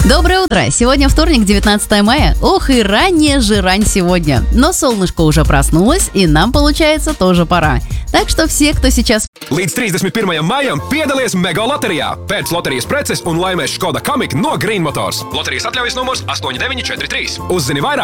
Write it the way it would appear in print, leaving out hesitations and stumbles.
Доброе утро! Сегодня вторник, 19 мая. Ох, и ранняя же рань сегодня. Но солнышко уже проснулось, и нам, получается, тоже пора. Так что все, кто сейчас... Līdz 31. maijam piedalies Mega loterijā. Pēc loterijas preces un laimēs Škoda Kamiq no Green Motors. Loterijas atļaujas numurs 8943. Uzzini vairāk